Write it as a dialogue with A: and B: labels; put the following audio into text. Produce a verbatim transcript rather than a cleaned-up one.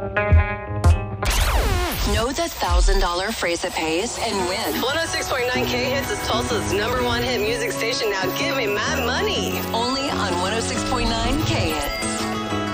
A: Know the one thousand dollars phrase that pays and win.
B: one oh six point nine K Hits is Tulsa's number one hit music station. Now give me my money.